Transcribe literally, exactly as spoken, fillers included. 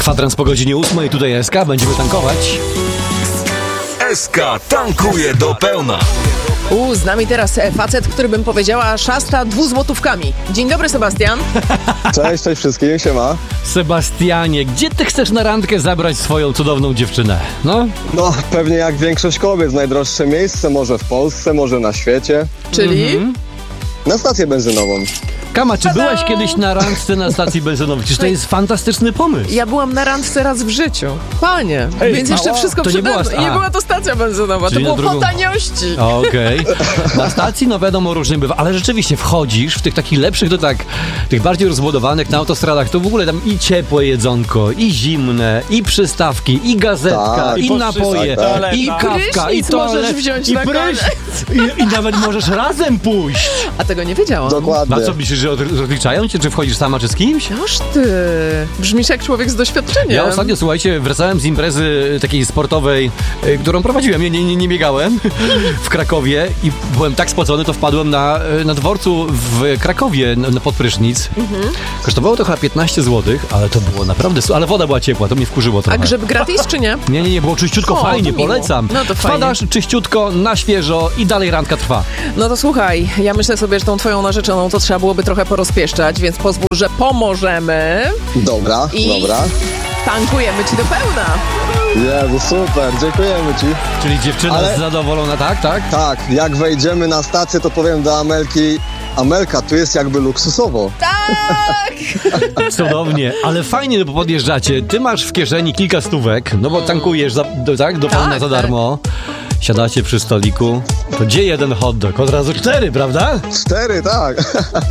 Kwadrans po godzinie ósmej, tutaj S K, będziemy tankować. S K tankuje do pełna. U, z nami teraz facet, który bym powiedziała szasta dwuzłotówkami. Dzień dobry, Sebastian. Cześć, cześć wszystkim, siema. Sebastianie, gdzie ty chcesz na randkę zabrać swoją cudowną dziewczynę? No? No, pewnie jak większość kobiet, najdroższe miejsce, może w Polsce, może na świecie. Czyli? Mhm. Na stację benzynową. Kama, czy Tada! byłaś kiedyś na randce na stacji benzynowej? Przecież to jest fantastyczny pomysł. Ja byłam na randce raz w życiu. Panie, Ej, więc jeszcze mało. wszystko To nie przede była mną. sta- I nie a. była to stacja benzynowa, Czyli to na było drugą- po taniości. Okej. Na stacji, no wiadomo, różnie bywa, ale rzeczywiście wchodzisz w tych takich lepszych, to tak, tych bardziej rozbudowanych na autostradach, to w ogóle tam i ciepłe jedzonko, i zimne, i przystawki, i gazetka, Tak. i, I napoje, tak, tak. i kawka, i Prysznic możesz toalet, wziąć i na prysz, i, i nawet możesz razem pójść. A tego nie wiedziałam. Dokładnie. Na co myślisz, że od- rozliczają cię, czy wchodzisz sama, czy z kimś? Aż ty. Brzmisz jak człowiek z doświadczeniem. Ja ostatnio, słuchajcie, wracałem z imprezy takiej sportowej, y, którą prowadziłem, nie, nie, nie, nie biegałem, w Krakowie i byłem tak spocony, to wpadłem na, y, na dworcu w Krakowie na, na podprysznic. Mhm. Kosztowało to chyba piętnaście złotych, ale to było naprawdę, su- ale woda była ciepła, to mnie wkurzyło A trochę. grzeb gratis czy nie? Nie, nie, nie, było czyściutko, O, fajnie, to miło. polecam. No to fajnie. Wpadasz czyściutko, na świeżo i dalej randka trwa. No to słuchaj, ja myślę sobie, że tą twoją narzeczoną to trzeba byłoby trochę porozpieszczać, więc pozwól, że pomożemy Dobra, i dobra. tankujemy ci do pełna. Jezu, super, dziękujemy ci. Czyli dziewczyna Ale- zadowolona, tak, tak? Tak, jak wejdziemy na stację, to powiem do Amelki, Amelka, tu jest jakby luksusowo. Tak! Cudownie, ale fajnie, bo podjeżdżacie. Ty masz w kieszeni kilka stówek, no bo tankujesz, za, do, tak, do pełna Tak, za tak. darmo. Siadacie przy stoliku. To gdzie jeden hot dog? Od razu cztery, prawda? Cztery, tak.